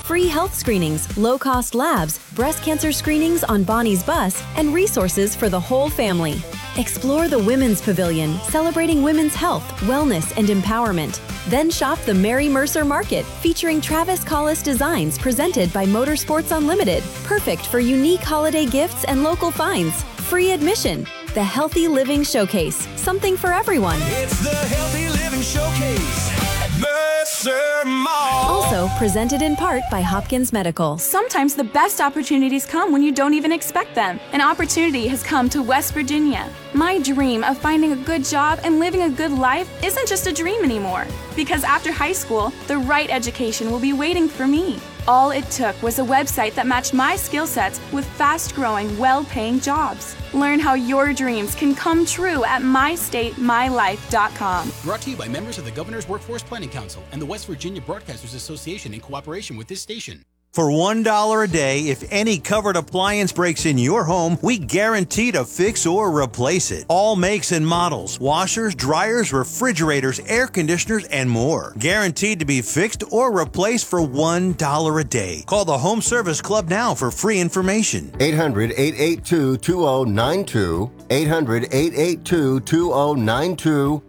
free health screenings, low-cost labs, breast cancer screenings on Bonnie's bus, and resources for the whole family. Explore the Women's Pavilion, celebrating women's health, wellness, and empowerment. Then shop the Mary Mercer Market, featuring Travis Collis designs presented by Motorsports Unlimited. Perfect for unique holiday gifts and local finds. Free admission. The Healthy Living Showcase, something for everyone. It's the Healthy Living Showcase at Mercer Mall. Also presented in part by Hopkins Medical. Sometimes the best opportunities come when you don't even expect them. An opportunity has come to West Virginia. My dream of finding a good job and living a good life isn't just a dream anymore. Because after high school, the right education will be waiting for me. All it took was a website that matched my skill sets with fast-growing, well-paying jobs. Learn how your dreams can come true at mystatemylife.com. Brought to you by members of the Governor's Workforce Planning Council and the West Virginia Broadcasters Association in cooperation with this station. For $1 a day, if any covered appliance breaks in your home, we guarantee to fix or replace it. All makes and models, washers, dryers, refrigerators, air conditioners, and more. Guaranteed to be fixed or replaced for $1 a day. Call the Home Service Club now for free information. 800-882-2092. 800-882-2092.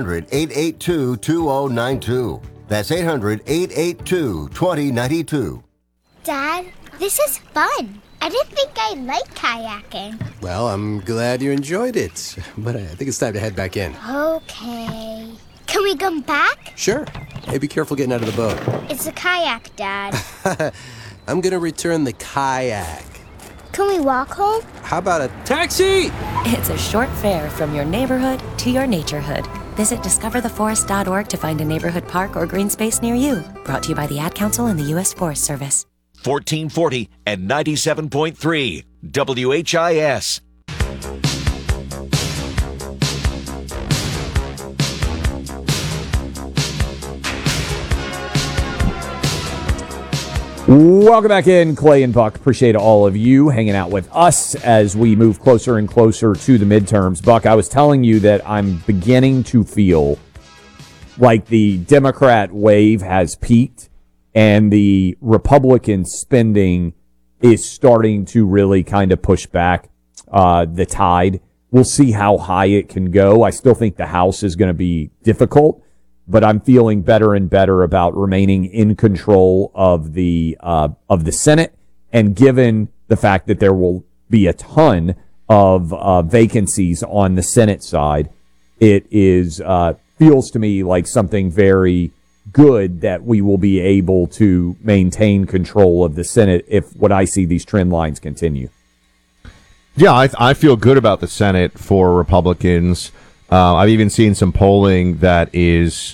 800-882-2092. That's 800-882-2092. Dad, this is fun. I didn't think I'd like kayaking. Well, I'm glad you enjoyed it, but I think it's time to head back in. Okay. Can we come back? Sure. Hey, be careful getting out of the boat. It's a kayak, Dad. I'm gonna return the kayak. Can we walk home? How about a taxi? It's a short fare from your neighborhood to your naturehood. Visit discovertheforest.org to find a neighborhood park or green space near you. Brought to you by the Ad Council and the U.S. Forest Service. 1440 and 97.3 WHIS. Welcome back in, Clay and Buck. Appreciate all of you hanging out with us as we move closer and closer to the midterms. Buck, I was telling you that I'm beginning to feel like the Democrat wave has peaked and the Republican spending is starting to really kind of push back the tide. We'll see how high it can go. I still think the House is going to be difficult, but I'm feeling better and better about remaining in control of the Senate. And given the fact that there will be a ton of vacancies on the Senate side, it is feels to me like something very good that we will be able to maintain control of the Senate if what I see these trend lines continue. Yeah, I feel good about the Senate for Republicans. I've even seen some polling that is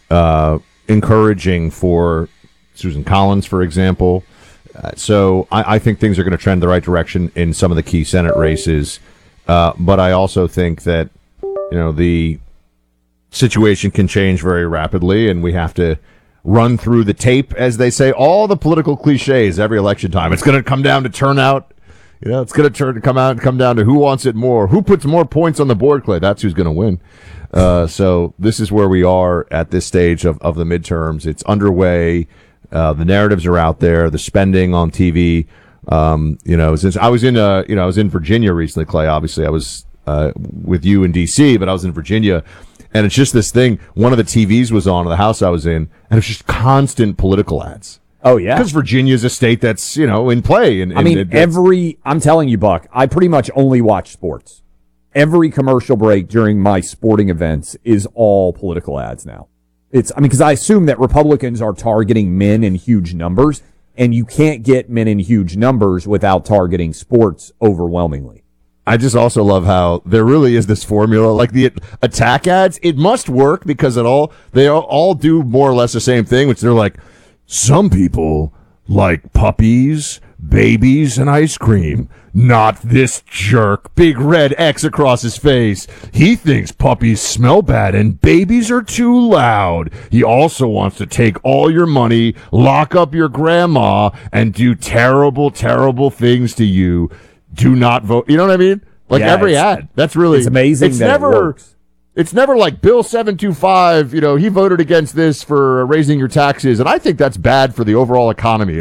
encouraging for Susan Collins, for example. So I think things are going to trend the right direction in some of the key Senate races. But I also think that, the situation can change very rapidly, and we have to run through the tape, as they say, all the political cliches every election time. It's going to come down to turnout. It's going to come down to who wants it more, who puts more points on the board, Clay. That's who's going to win. So this is where we are at this stage of the midterms. It's underway. The narratives are out there. The spending on TV. Since I was in Virginia recently, Clay. Obviously, I was with you in D.C., but I was in Virginia. And it's just this thing. One of the TVs was on in the house I was in, and it's just constant political ads. Oh, yeah. Because Virginia's a state that's, in play. And I'm telling you, Buck, I pretty much only watch sports. Every commercial break during my sporting events is all political ads now. Because I assume that Republicans are targeting men in huge numbers, and you can't get men in huge numbers without targeting sports overwhelmingly. I just also love how there really is this formula, like the attack ads. It must work because they all do more or less the same thing, which they're like, some people like puppies, babies, and ice cream. Not this jerk. Big red X across his face. He thinks puppies smell bad and babies are too loud. He also wants to take all your money, lock up your grandma, and do terrible, terrible things to you. Do not vote. You know what I mean? Like every ad. That's really... It's amazing it works. It's never like Bill 725, he voted against this for raising your taxes. And I think that's bad for the overall economy.